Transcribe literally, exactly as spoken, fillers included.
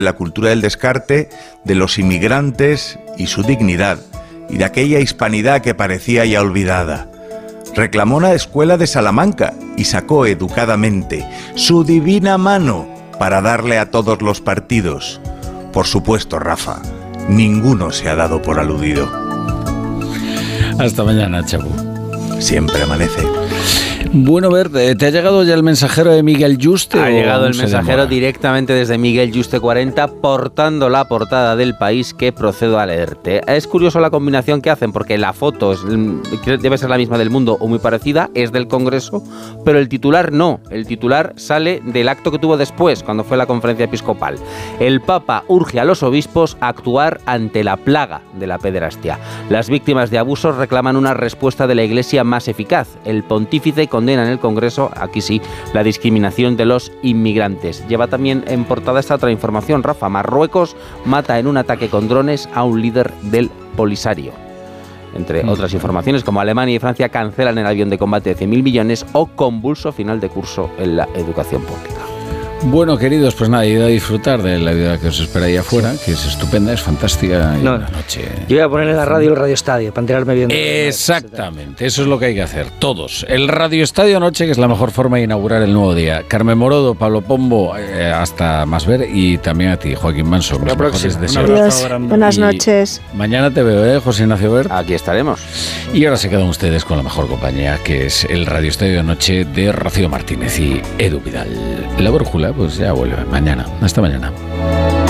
la cultura del descarte, de los inmigrantes y su dignidad, y de aquella hispanidad que parecía ya olvidada. Reclamó una escuela de Salamanca y sacó educadamente su divina mano para darle a todos los partidos. Por supuesto, Rafa, ninguno se ha dado por aludido. Hasta mañana, Chapu. Siempre amanece. Bueno, Verde, ¿te ha llegado ya el mensajero de Miguel Yuste? Ha llegado el mensajero demora? directamente desde Miguel Yuste cuarenta, portando la portada del País que procedo a leerte. Es curioso la combinación que hacen, porque la foto es, debe ser la misma del Mundo o muy parecida, es del Congreso, pero el titular no. El titular sale del acto que tuvo después, cuando fue la conferencia episcopal. El Papa urge a los obispos a actuar ante la plaga de la pederastia. Las víctimas de abusos reclaman una respuesta de la Iglesia más eficaz. El pontífice condena en el Congreso, aquí sí, la discriminación de los inmigrantes. Lleva también en portada esta otra información, Rafa. Marruecos mata en un ataque con drones a un líder del Polisario. Entre otras informaciones, como Alemania y Francia cancelan el avión de combate de cien mil millones o convulso final de curso en la educación pública. Bueno, queridos, pues nada, id a disfrutar de la vida que os espera ahí afuera, que es estupenda, es fantástica. Y No, una noche. Yo voy a poner en la radio el Radio Estadio para enterarme bien. Exactamente, eso es lo que hay que hacer, todos. El Radio Estadio Noche, que es la mejor forma de inaugurar el nuevo día. Carmen Morodo, Pablo Pombo, eh, hasta más ver, y también a ti, Joaquín Manso. Mis mejores deseos. Adiós, buenas noches. Y mañana te veo, ¿eh, José Ignacio Bert? Aquí estaremos. Y ahora se quedan ustedes con la mejor compañía, que es el Radio Estadio Noche de Rocío Martínez y Edu Vidal. La brújula, pues ya vuelve mañana. Hasta mañana.